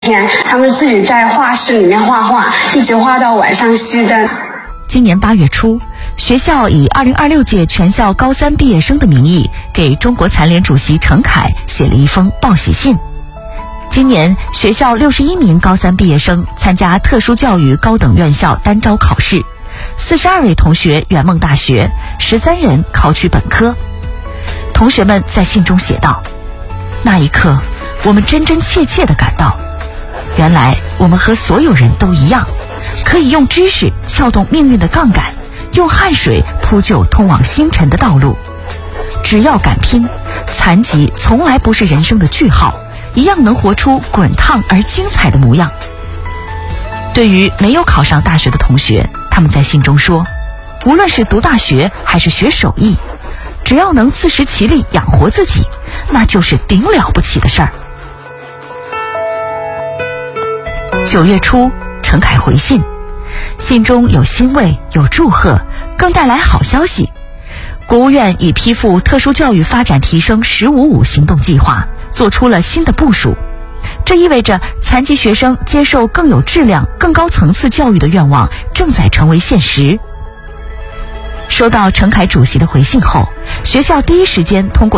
天，他们自己在画室里面画画，一直画到晚上熄灯。 今年8月初，学校以2026届全校高3毕业生的名义，给中国残联主席陈凯写了一封报喜信。今年学校61名高3毕业生参加特殊教育高等院校单招考试，42位同学圆梦大学，13人考取本科。同学们在信中写道：那一刻，我们真真切切地感到，原来我们和所有人都一样，可以用知识撬动命运的杠杆，用汗水铺就通往星辰的道路。只要敢拼，残疾从来不是人生的句号，一样能活出滚烫而精彩的模样。对于没有考上大学的同学，他们在信中说，无论是读大学还是学手艺，只要能自食其力养活自己，那就是顶了不起的事儿。9月初，陈凯回信，信中有欣慰，有祝贺，更带来好消息。国务院已批复特殊教育发展提升“15+5”行动计划，做出了新的部署。这意味着残疾学生接受更有质量、更高层次教育的愿望正在成为现实。收到陈凯主席的回信后，学校第一时间通过